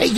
Hey,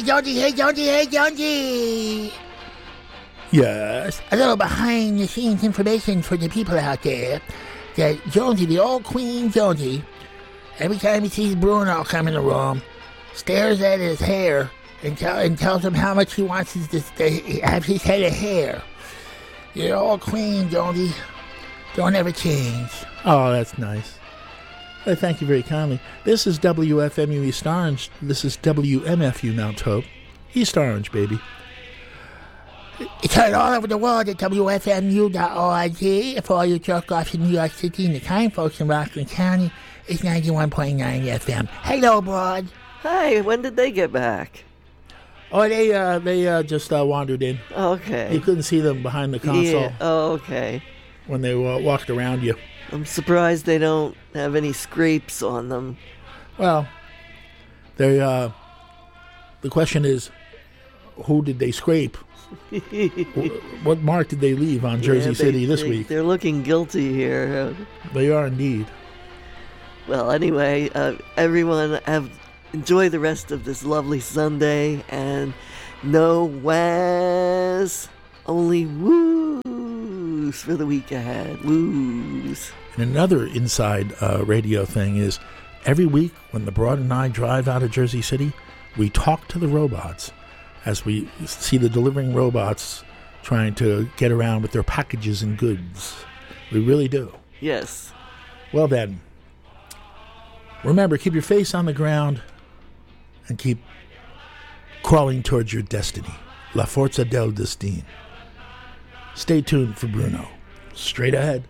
Jonesy. Yes. A little behind-the-scenes information for the people out there. That Jonesy, the old Queen Jonesy, every time he sees Bruno come in the room, stares at his hair and tells him how much he wants to have his head of hair. You're old Queen Jonesy. Don't ever change. Oh, that's nice. Thank you very kindly. This is WFMU East Orange. This is WMFU Mount Hope. East Orange, baby. It's heard all over the world at WFMU.org. For all you jerk-offs in New York City and the kind folks in Rockland County, it's 91.9 FM. Hello, Broad. Hi, when did they get back? Oh, they just wandered in. Okay. You couldn't see them behind the console. Yeah. Oh, okay. When they walked around you. I'm surprised they don't have any scrapes on them. Well, the question is, who did they scrape? What mark did they leave on Jersey City this week? They're looking guilty here. They are indeed. Well, anyway, everyone enjoy the rest of this lovely Sunday, and no whas, only woos for the week ahead. Woos. And another inside radio thing is, every week when the Broad and I drive out of Jersey City, we talk to the robots as we see the delivering robots trying to get around with their packages and goods. We really do. Yes. Well then, remember, keep your face on the ground and keep crawling towards your destiny. La Forza del Destino. Stay tuned for Bruno. Straight ahead.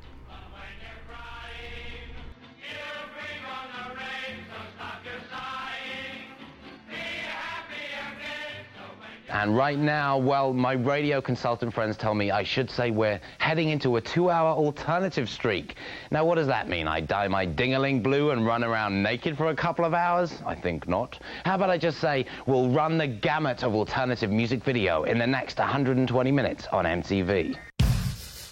And right now, well, my radio consultant friends tell me I should say we're heading into a 2-hour alternative streak. Now, what does that mean? I dye my ding-a-ling blue and run around naked for a couple of hours? I think not. How about I just say we'll run the gamut of alternative music video in the next 120 minutes on MTV?